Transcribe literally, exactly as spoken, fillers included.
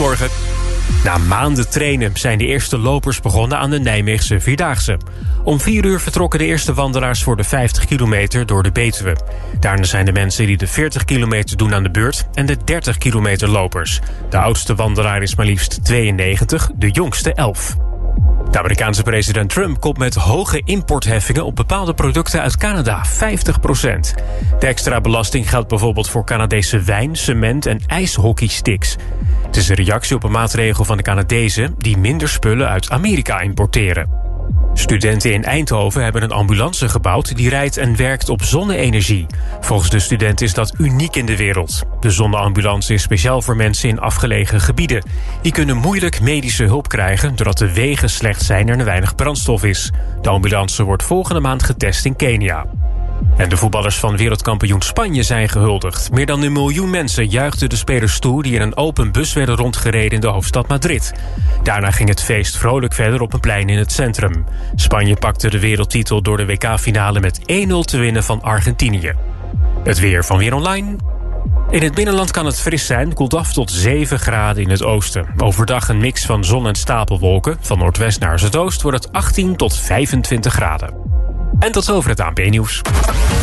Goedemorgen. Na maanden trainen zijn de eerste lopers begonnen aan de Nijmeegse Vierdaagse. Om vier uur vertrokken de eerste wandelaars voor de vijftig kilometer door de Betuwe. Daarna zijn de mensen die de veertig kilometer doen aan de beurt en de dertig kilometer lopers. De oudste wandelaar is maar liefst tweeënnegentig, de jongste elf. De Amerikaanse president Trump komt met hoge importheffingen op bepaalde producten uit Canada, vijftig procent. De extra belasting geldt bijvoorbeeld voor Canadese wijn, cement en ijshockeysticks. Het is een reactie op een maatregel van de Canadezen die minder spullen uit Amerika importeren. Studenten in Eindhoven hebben een ambulance gebouwd die rijdt en werkt op zonne-energie. Volgens de studenten is dat uniek in de wereld. De zonneambulance is speciaal voor mensen in afgelegen gebieden. Die kunnen moeilijk medische hulp krijgen doordat de wegen slecht zijn en er weinig brandstof is. De ambulance wordt volgende maand getest in Kenia. En de voetballers van wereldkampioen Spanje zijn gehuldigd. Meer dan een miljoen mensen juichten de spelers toe die in een open bus werden rondgereden in de hoofdstad Madrid. Daarna ging het feest vrolijk verder op een plein in het centrum. Spanje pakte de wereldtitel door de W K-finale met één nul te winnen van Argentinië. Het weer van Weer Online. In het binnenland kan het fris zijn, koelt af tot zeven graden in het oosten. Overdag een mix van zon en stapelwolken. Van noordwest naar zuidoost wordt het achttien tot vijfentwintig graden. En tot zover het A N P-nieuws.